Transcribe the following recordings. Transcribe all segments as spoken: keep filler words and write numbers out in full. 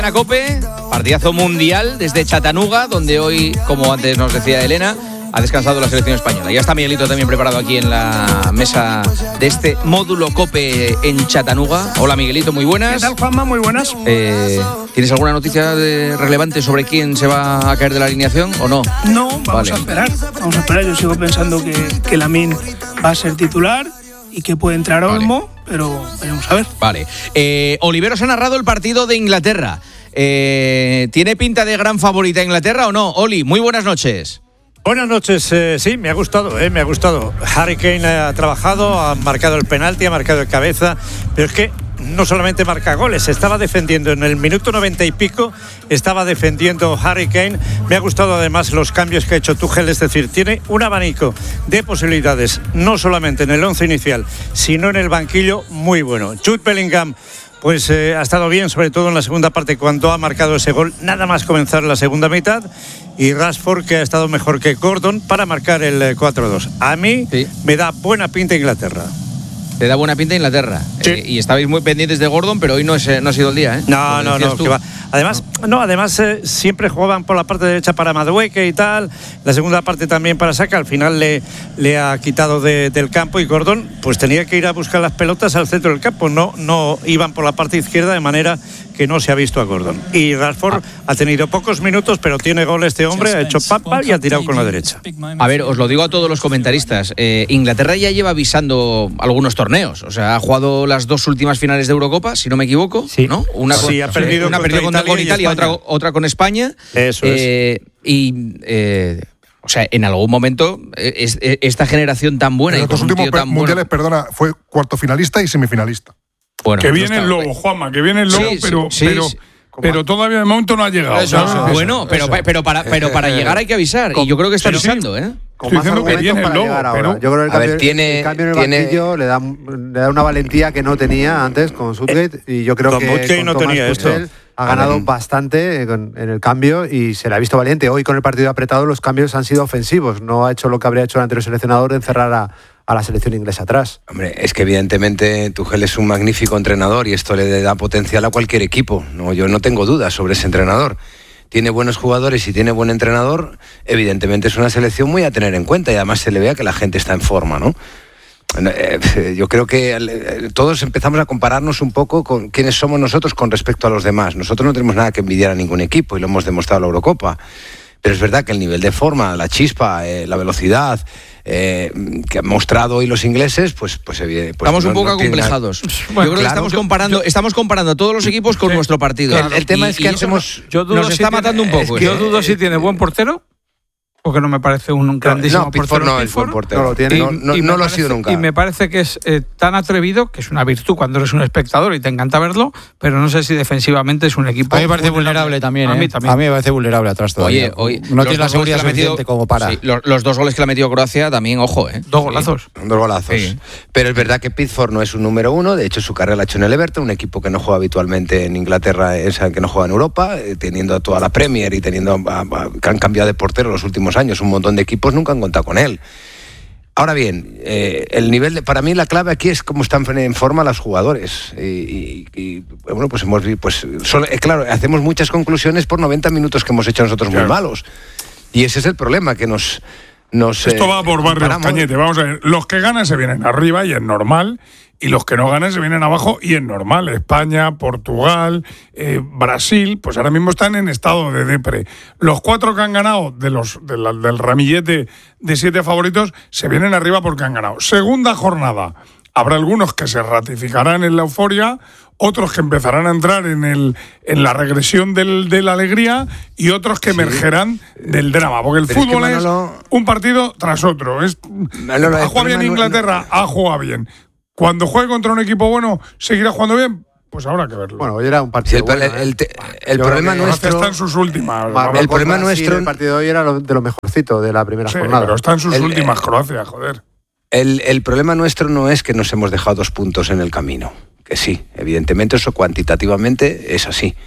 La COPE, partidazo mundial desde Chattanooga, donde hoy, como antes nos decía Elena, ha descansado la selección española. Ya está Miguelito también preparado aquí en la mesa de este módulo COPE en Chattanooga. Hola Miguelito, muy buenas. ¿Qué tal, Juanma? Muy buenas. Eh, ¿Tienes alguna noticia de relevante sobre quién se va a caer de la alineación o no? No, vamos vale. a esperar. Vamos a esperar. Yo sigo pensando que, que Lamine va a ser titular y que puede entrar Olmo, vale. pero veremos a ver. Vale. Eh, Oliveros ha narrado el partido de Inglaterra. Eh, ¿Tiene pinta de gran favorita Inglaterra o no? Oli, muy buenas noches. Buenas noches, eh, sí, me ha gustado, eh, me ha gustado. Harry Kane ha trabajado, ha marcado el penalti, ha marcado el cabeza, pero es que no solamente marca goles, estaba defendiendo en el minuto noventa y pico, estaba defendiendo Harry Kane. Me ha gustado además los cambios que ha hecho Tuchel, es decir, tiene un abanico de posibilidades, no solamente en el once inicial, sino en el banquillo muy bueno. Jude Bellingham pues eh, ha estado bien, sobre todo en la segunda parte cuando ha marcado ese gol, nada más comenzar la segunda mitad, y Rashford, que ha estado mejor que Gordon para marcar el eh, cuatro dos. A mí sí. me da buena pinta Inglaterra. Te da buena pinta Inglaterra. Sí. Eh, y estabais muy pendientes de Gordon, pero hoy no, es, no ha sido el día, ¿eh? No, no, no. Que va. Además, no, no además eh, siempre jugaban por la parte derecha para Madueke y tal. La segunda parte también para Saka. Al final le, le ha quitado de, del campo, y Gordon pues tenía que ir a buscar las pelotas al centro del campo. No, no iban por la parte izquierda, de manera que no se ha visto a Gordon. Y Rashford ah. ha tenido pocos minutos, pero tiene gol este hombre, ha hecho papa y ha tirado con la derecha. A ver, os lo digo a todos los comentaristas. Eh, Inglaterra ya lleva avisando algunos torneos. O sea, ha jugado las dos últimas finales de Eurocopa, si no me equivoco. Sí. ¿no? Una sí, con, ha perdido una contra, perdido Italia con Italia, otra, otra con España. Eso eh, es. Y... Eh, O sea, en algún momento es, es, esta generación tan buena en y los últimos tan mundiales, bueno. perdona, fue cuarto finalista y semifinalista. Bueno, que viene el Lobo, Juanma, que viene el Lobo, sí, pero, sí, pero, sí. pero todavía de momento no ha llegado. Eso, eso, bueno, eso, pero, eso. pero para, pero para llegar hay que avisar, y yo creo que está avisando, ¿eh? Estoy diciendo que viene el Lobo, pero... Yo creo que el cambio, ver, tiene, el cambio en el tiene... banquillo le da, le da una valentía que no tenía antes con Southgate, y yo creo con que con no Thomas tenía Tuchel esto. ha ganado mm. bastante en el cambio y se le ha visto valiente. Hoy con el partido apretado los cambios han sido ofensivos, no ha hecho lo que habría hecho el anterior seleccionador de encerrar a, a la selección inglesa atrás. Hombre, es que evidentemente Tuchel es un magnífico entrenador y esto le da potencial a cualquier equipo. No, yo no tengo dudas sobre ese entrenador. Tiene buenos jugadores y tiene buen entrenador. Evidentemente es una selección muy a tener en cuenta, y además se le vea que la gente está en forma, ¿no? Yo creo que todos empezamos a compararnos un poco con quiénes somos nosotros con respecto a los demás. Nosotros no tenemos nada que envidiar a ningún equipo, y lo hemos demostrado en la Eurocopa. Pero es verdad que el nivel de forma, la chispa, eh, la velocidad eh, que han mostrado hoy los ingleses, pues, pues, pues estamos no, un poco no acomplejados. Bueno, yo creo claro, que estamos yo, comparando, yo, estamos comparando a todos los equipos con sí, nuestro partido. Claro, el, el tema y, es que hacemos, yo dudo nos si está tiene, matando un poco. Es que yo dudo si tiene buen portero, porque no me parece un grandísimo no, portero. No, es buen portero. No lo tiene. Y, no, no, no lo parece, ha sido nunca. Y me parece que es eh, tan atrevido, que es una virtud cuando eres un espectador y te encanta verlo, pero no sé si defensivamente es un equipo... A mí me parece vulnerable también, ¿eh? A mí también. A mí me parece vulnerable atrás todavía. Oye, hoy, no tiene la seguridad suficiente como para... Sí, los, los dos goles que le ha metido Croacia también, ojo, ¿eh? Dos golazos. Sí, dos golazos. Sí. Pero es verdad que Pickford no es un número uno, de hecho su carrera la ha hecho en el Everton, un equipo que no juega habitualmente en Inglaterra, es el que no juega en Europa, eh, teniendo toda la Premier y teniendo a, a, que han cambiado de portero los últimos años, un montón de equipos nunca han contado con él. Ahora bien, eh, el nivel de, para mí la clave aquí es cómo están en forma los jugadores. Y, y, y bueno, pues hemos pues solo, eh, claro, hacemos muchas conclusiones por noventa minutos que hemos hecho nosotros claro. muy malos. Y ese es el problema que nos... nos Esto eh, va por barrios, Cañete. Vamos a ver, los que ganan se vienen arriba y es normal. Y los que no ganan se vienen abajo y es normal. España, Portugal, eh, Brasil, pues ahora mismo están en estado de depre. Los cuatro que han ganado de los de la, del ramillete de siete favoritos se vienen arriba porque han ganado. Segunda jornada. Habrá algunos que se ratificarán en la euforia, otros que empezarán a entrar en el en la regresión del, de la alegría, y otros que sí. emergerán del drama. Porque el Pero fútbol es, que Manolo... es un partido tras otro. Es, Manolo, ha jugado bien Manolo... Inglaterra, ha jugado bien. Cuando juegue contra un equipo bueno, ¿seguirá jugando bien? Pues habrá que verlo. Bueno, hoy era un partido sí, el, bueno, el, el, ¿eh? el problema nuestro... Está en sus últimas. Mar- el problema nuestro... El partido de hoy era lo, de lo mejorcito de la primera sí, jornada. pero está en sus el, últimas, el, Croacia, joder. El, el problema nuestro no es que nos hemos dejado dos puntos en el camino. Que sí, evidentemente eso cuantitativamente es así.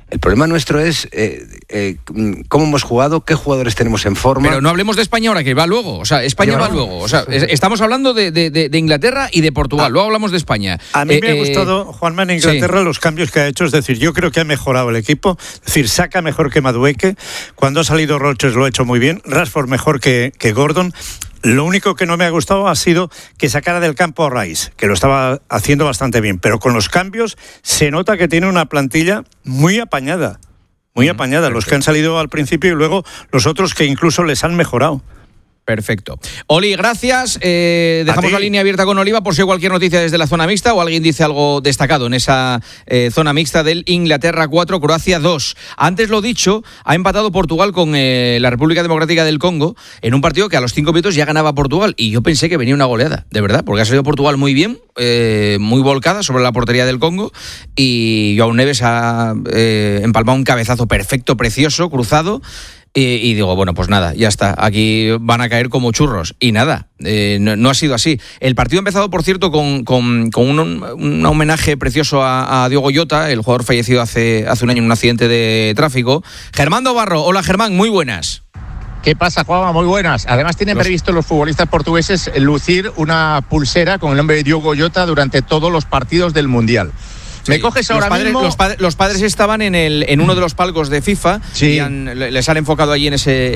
El problema nuestro es eh, eh, cómo hemos jugado, qué jugadores tenemos en forma. Pero no hablemos de España ahora, que va luego. O sea, España va luego. O sea, es, estamos hablando de, de, de Inglaterra y de Portugal. Luego hablamos de España. A mí eh, me ha eh, gustado, Juanma, en Inglaterra sí. los cambios que ha hecho. Es decir, yo creo que ha mejorado el equipo. Es decir, saca mejor que Madueke. Cuando ha salido Rodgers lo ha hecho muy bien. Rashford mejor que, que Gordon. Lo único que no me ha gustado ha sido que sacara del campo a Rice, que lo estaba haciendo bastante bien. Pero con los cambios se nota que tiene una plantilla muy apañada. Muy apañada, los que han salido al principio y luego los otros que incluso les han mejorado. Perfecto. Oli, gracias. Eh, dejamos la línea abierta con Oliva por si hay cualquier noticia desde la zona mixta o alguien dice algo destacado en esa eh, zona mixta del Inglaterra cuatro, Croacia dos. Antes lo dicho, ha empatado Portugal con eh, la República Democrática del Congo en un partido que a los cinco minutos ya ganaba Portugal y yo pensé que venía una goleada, de verdad, porque ha salido Portugal muy bien, eh, muy volcada sobre la portería del Congo y João Neves ha eh, empalmado un cabezazo perfecto, precioso, cruzado. Y, y digo, bueno, pues nada, ya está, aquí van a caer como churros. Y nada, eh, no, no ha sido así. El partido ha empezado, por cierto, con, con, con un, un homenaje precioso a, a Diogo Jota, el jugador fallecido hace, hace un año en un accidente de tráfico. Germán Dobarro, hola Germán, muy buenas. ¿Qué pasa, Juanma? Muy buenas. Además tienen los... previsto los futbolistas portugueses lucir una pulsera con el nombre de Diogo Jota durante todos los partidos del Mundial. Sí. Me coges ahora los padres, mismo... Los, padres, los padres estaban en, el, en uno de los palcos de FIFA sí. y han, les han enfocado allí en ese...